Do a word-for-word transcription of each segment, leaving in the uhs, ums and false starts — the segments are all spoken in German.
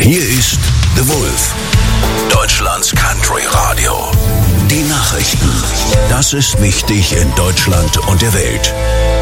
Hier ist The Wolf, Deutschlands Country Radio. Die Nachrichten. Das ist wichtig in Deutschland und der Welt.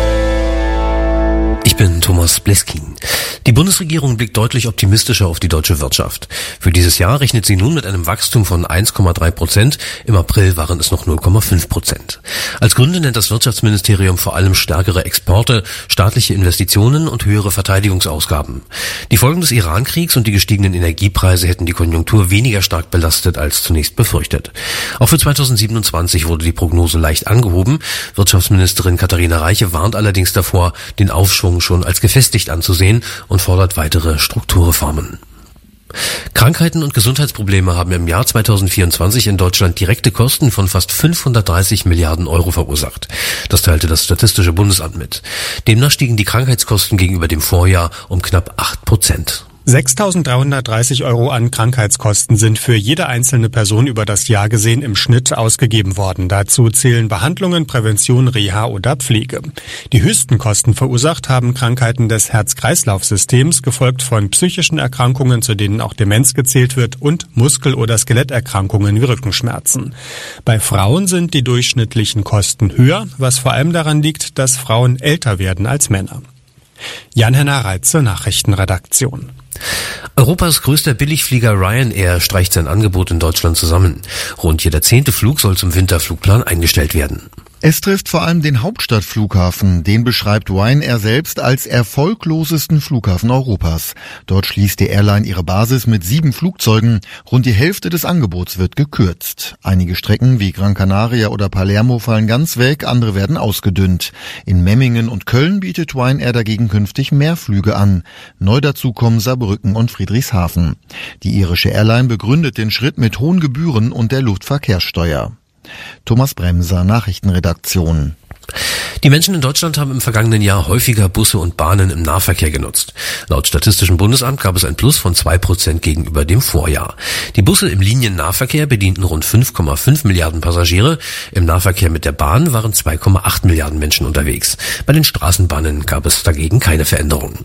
Ich bin Thomas Bleskin. Die Bundesregierung blickt deutlich optimistischer auf die deutsche Wirtschaft. Für dieses Jahr rechnet sie nun mit einem Wachstum von eins Komma drei Prozent. Im April waren es noch null Komma fünf Prozent. Als Gründe nennt das Wirtschaftsministerium vor allem stärkere Exporte, staatliche Investitionen und höhere Verteidigungsausgaben. Die Folgen des Iran-Kriegs und die gestiegenen Energiepreise hätten die Konjunktur weniger stark belastet als zunächst befürchtet. Auch für zweitausendsiebenundzwanzig wurde die Prognose leicht angehoben. Wirtschaftsministerin Katharina Reiche warnt allerdings davor, den Aufschwung schon als gefestigt anzusehen und fordert weitere Strukturreformen. Krankheiten und Gesundheitsprobleme haben im Jahr zweitausendvierundzwanzig in Deutschland direkte Kosten von fast fünfhundertdreißig Milliarden Euro verursacht. Das teilte das Statistische Bundesamt mit. Demnach stiegen die Krankheitskosten gegenüber dem Vorjahr um knapp acht Prozent. sechstausenddreihundertdreißig Euro an Krankheitskosten sind für jede einzelne Person über das Jahr gesehen im Schnitt ausgegeben worden. Dazu zählen Behandlungen, Prävention, Reha oder Pflege. Die höchsten Kosten verursacht haben Krankheiten des Herz-Kreislauf-Systems, gefolgt von psychischen Erkrankungen, zu denen auch Demenz gezählt wird, und Muskel- oder Skeletterkrankungen wie Rückenschmerzen. Bei Frauen sind die durchschnittlichen Kosten höher, was vor allem daran liegt, dass Frauen älter werden als Männer. Jan-Henner Reitze, Nachrichtenredaktion. Europas größter Billigflieger Ryanair streicht sein Angebot in Deutschland zusammen. Rund jeder zehnte Flug soll zum Winterflugplan eingestellt werden. Es trifft vor allem den Hauptstadtflughafen. Den beschreibt Ryanair selbst als erfolglosesten Flughafen Europas. Dort schließt die Airline ihre Basis mit sieben Flugzeugen. Rund die Hälfte des Angebots wird gekürzt. Einige Strecken wie Gran Canaria oder Palermo fallen ganz weg, andere werden ausgedünnt. In Memmingen und Köln bietet Ryanair dagegen künftig mehr Flüge an. Neu dazu kommen Saarbrücken und Friedrichshafen. Die irische Airline begründet den Schritt mit hohen Gebühren und der Luftverkehrssteuer. Thomas Bremser, Nachrichtenredaktion. Die Menschen in Deutschland haben im vergangenen Jahr häufiger Busse und Bahnen im Nahverkehr genutzt. Laut Statistischem Bundesamt gab es ein Plus von zwei Prozent gegenüber dem Vorjahr. Die Busse im Liniennahverkehr bedienten rund fünf Komma fünf Milliarden Passagiere. Im Nahverkehr mit der Bahn waren zwei Komma acht Milliarden Menschen unterwegs. Bei den Straßenbahnen gab es dagegen keine Veränderungen.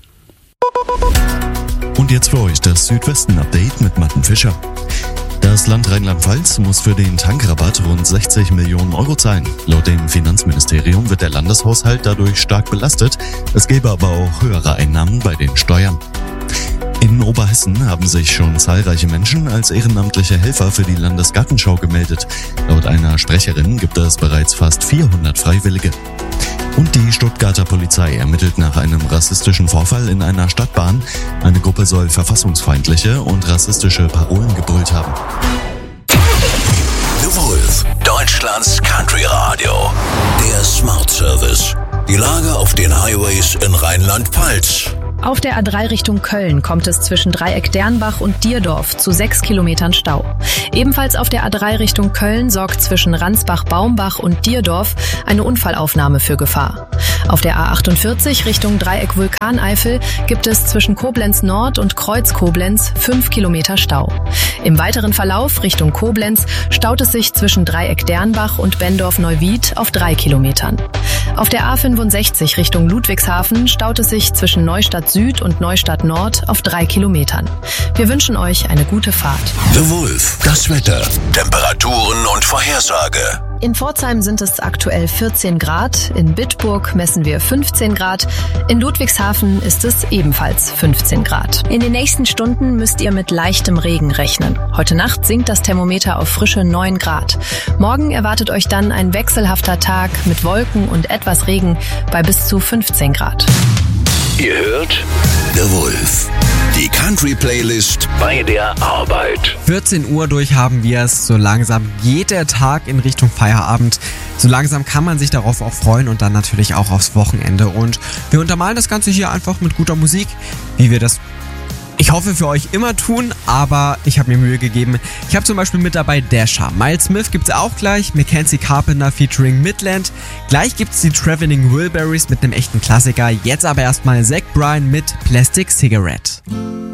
Und jetzt für euch das Südwesten-Update mit Matten Fischer. Das Land Rheinland-Pfalz muss für den Tankrabatt rund sechzig Millionen Euro zahlen. Laut dem Finanzministerium wird der Landeshaushalt dadurch stark belastet. Es gäbe aber auch höhere Einnahmen bei den Steuern. In Oberhessen haben sich schon zahlreiche Menschen als ehrenamtliche Helfer für die Landesgartenschau gemeldet. Laut einer Sprecherin gibt es bereits fast vierhundert Freiwillige. Und die Stuttgarter Polizei ermittelt nach einem rassistischen Vorfall in einer Stadtbahn. Eine Gruppe soll verfassungsfeindliche und rassistische Parolen gebrüllt haben. The Wolf, Deutschlands Country Radio. Der Smart Service. Die Lage auf den Highways in Rheinland-Pfalz. Auf der A drei Richtung Köln kommt es zwischen Dreieck Dernbach und Dierdorf zu sechs Kilometern Stau. Ebenfalls auf der A drei Richtung Köln sorgt zwischen Ransbach-Baumbach und Dierdorf eine Unfallaufnahme für Gefahr. Auf der A achtundvierzig Richtung Dreieck Vulkaneifel gibt es zwischen Koblenz Nord und Kreuz Koblenz fünf Kilometer Stau. Im weiteren Verlauf Richtung Koblenz staut es sich zwischen Dreieck Dernbach und Bendorf-Neuwied auf drei Kilometern. Auf der A fünfundsechzig Richtung Ludwigshafen staut es sich zwischen Neustadt Süd und Neustadt Nord auf drei Kilometern. Wir wünschen euch eine gute Fahrt. The Wolf, das Wetter, Temperaturen und Vorhersage. In Pforzheim sind es aktuell vierzehn Grad, in Bitburg messen wir fünfzehn Grad, in Ludwigshafen ist es ebenfalls fünfzehn Grad. In den nächsten Stunden müsst ihr mit leichtem Regen rechnen. Heute Nacht sinkt das Thermometer auf frische neun Grad. Morgen erwartet euch dann ein wechselhafter Tag mit Wolken und etwas Regen bei bis zu fünfzehn Grad. Ihr hört The Wolf, die Country-Playlist bei der Arbeit. vierzehn Uhr durch haben wir es. So langsam geht der Tag in Richtung Feierabend. So langsam kann man sich darauf auch freuen und dann natürlich auch aufs Wochenende. Und wir untermalen das Ganze hier einfach mit guter Musik, wie wir das, ich hoffe, für euch immer tun, aber ich habe mir Mühe gegeben. Ich habe zum Beispiel mit dabei Dasher. Miles Smith gibt's auch gleich, Mackenzie Carpenter featuring Midland. Gleich gibt's die Traveling Wilburys mit einem echten Klassiker. Jetzt aber erstmal Zach Bryan mit Plastic Cigarette.